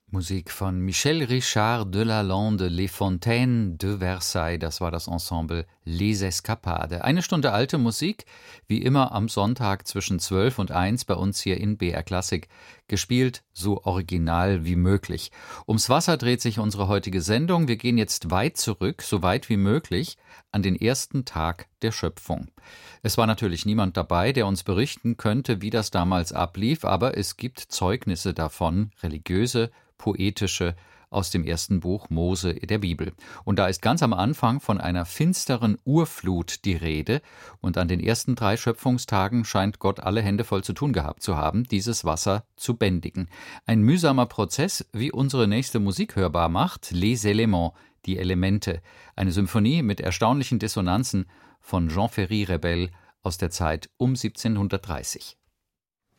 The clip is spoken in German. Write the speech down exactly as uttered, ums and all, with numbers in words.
Musik von Michel Richard de Lalande, Les Fontaines de Versailles, das war das Ensemble Les Escapades. Eine Stunde alte Musik, wie immer am Sonntag zwischen zwölf und eins bei uns hier in B R Klassik, gespielt so original wie möglich. Ums Wasser dreht sich unsere heutige Sendung. Wir gehen jetzt weit zurück, so weit wie möglich, an den ersten Tag der Schöpfung. Es war natürlich niemand dabei, der uns berichten könnte, wie das damals ablief, aber es gibt Zeugnisse davon, religiöse, poetische, aus dem ersten Buch Mose der Bibel. Und da ist ganz am Anfang von einer finsteren Urflut die Rede, und an den ersten drei Schöpfungstagen scheint Gott alle Hände voll zu tun gehabt zu haben, dieses Wasser zu bändigen. Ein mühsamer Prozess, wie unsere nächste Musik hörbar macht, Les Éléments, die Elemente, eine Symphonie mit erstaunlichen Dissonanzen von Jean Ferry Rebel aus der Zeit um siebzehnhundertdreißig.